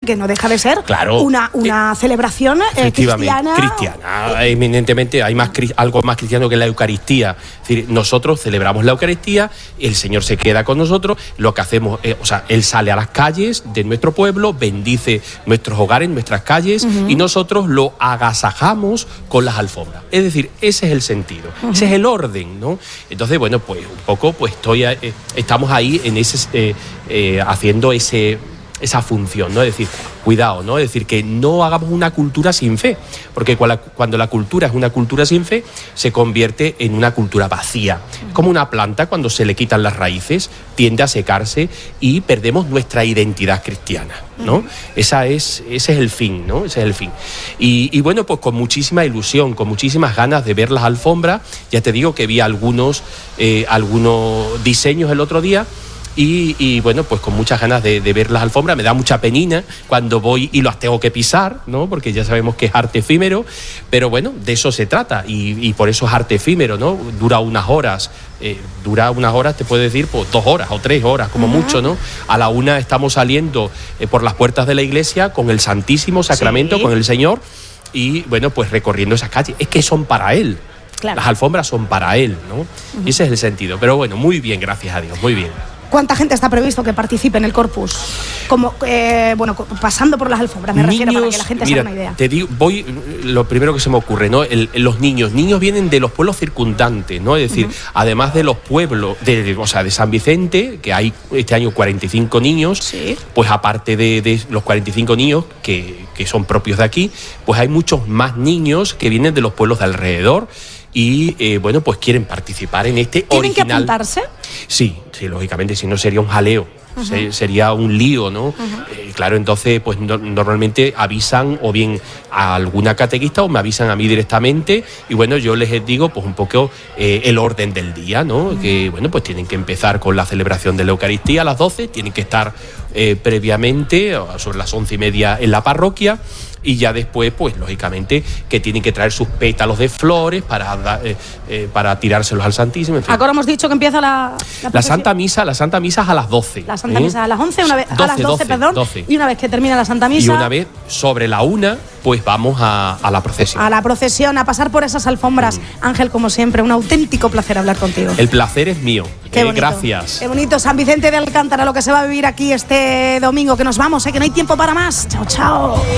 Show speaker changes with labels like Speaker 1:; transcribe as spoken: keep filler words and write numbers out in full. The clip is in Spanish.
Speaker 1: que no deja de ser
Speaker 2: claro,
Speaker 1: una, una
Speaker 2: eh,
Speaker 1: celebración eh, cristiana.
Speaker 2: Cristiana, eminentemente hay más, algo más cristiano que la Eucaristía. Es decir, nosotros celebramos la Eucaristía, el Señor se queda con nosotros, lo que hacemos, eh, o sea, Él sale a las calles de nuestro pueblo, bendice nuestros hogares, nuestras calles, uh-huh. y nosotros lo agasajamos con las alfombras. Es decir, ese es el sentido, uh-huh. ese es el orden, ¿no? Entonces, bueno, pues un poco, pues estoy, eh, estamos ahí en ese, eh, eh, haciendo ese... esa función, ¿no? Es decir, cuidado, ¿no? Es decir, que no hagamos una cultura sin fe, porque cuando la cultura es una cultura sin fe, se convierte en una cultura vacía. Es como una planta, cuando se le quitan las raíces, tiende a secarse y perdemos nuestra identidad cristiana, ¿no? Esa es, ese es el fin, ¿no? Ese es el fin. Y, y bueno, pues con muchísima ilusión, con muchísimas ganas de ver las alfombras. Ya te digo que vi algunos, eh, algunos diseños el otro día. Y, y bueno, pues con muchas ganas de, de ver las alfombras. Me da mucha penina cuando voy y las tengo que pisar, ¿no? Porque ya sabemos que es arte efímero, pero bueno, de eso se trata y, y por eso es arte efímero, ¿no? Dura unas horas, eh, dura unas horas, te puedo decir, pues dos horas o tres horas, como uh-huh. mucho, ¿no? A la una estamos saliendo eh, por las puertas de la iglesia con el Santísimo Sacramento, sí. con el Señor, y bueno, pues recorriendo esas calles. Es que son para Él. Claro. Las alfombras son para Él, ¿no? Uh-huh. Y ese es el sentido. Pero bueno, muy bien, gracias a Dios, muy bien.
Speaker 1: ¿Cuánta gente está previsto que participe en el Corpus? Como, eh, bueno, pasando por las alfombras, me
Speaker 2: niños,
Speaker 1: refiero, para que la gente
Speaker 2: mira,
Speaker 1: se haga una idea.
Speaker 2: Te digo, voy, lo primero que se me ocurre, ¿no? El, los niños, niños vienen de los pueblos circundantes, ¿no? Es decir, uh-huh. además de los pueblos, de, de, o sea, de San Vicente, que hay este año cuarenta y cinco niños, sí. pues aparte de, de los cuarenta y cinco niños que, que son propios de aquí, pues hay muchos más niños que vienen de los pueblos de alrededor. Y eh, bueno, pues quieren participar en este
Speaker 1: ¿Tienen
Speaker 2: original.
Speaker 1: ¿Tienen que apuntarse?
Speaker 2: Sí, sí, lógicamente, si no sería un jaleo. Uh-huh. Se, sería un lío, ¿no? Uh-huh. Eh, claro, entonces, pues no, normalmente avisan o bien a alguna catequista o me avisan a mí directamente y bueno, yo les digo pues un poco eh, el orden del día, ¿no? Uh-huh. Que bueno, pues tienen que empezar con la celebración de la Eucaristía a las doce, tienen que estar eh, previamente sobre las once y media en la parroquia. Y ya después, pues lógicamente, que tienen que traer sus pétalos de flores para, eh, eh, para tirárselos al Santísimo. En fin.
Speaker 1: Ahora hemos dicho que empieza la...
Speaker 2: La, la Santa Misa, la Santa Misa es a las doce.
Speaker 1: La Santa ¿eh? Misa a las once, una vez, doce, a las doce, doce, perdón. doce. Y una vez que termina la Santa Misa...
Speaker 2: Y una vez, sobre la una, pues vamos a, a la procesión.
Speaker 1: A la procesión, a pasar por esas alfombras. Mm. Ángel, como siempre, un auténtico placer hablar contigo.
Speaker 2: El placer es mío.
Speaker 1: Qué
Speaker 2: eh,
Speaker 1: bonito.
Speaker 2: Gracias.
Speaker 1: Qué bonito. San Vicente de Alcántara, lo que se va a vivir aquí este domingo. Que nos vamos, ¿eh? Que no hay tiempo para más. Chao, chao.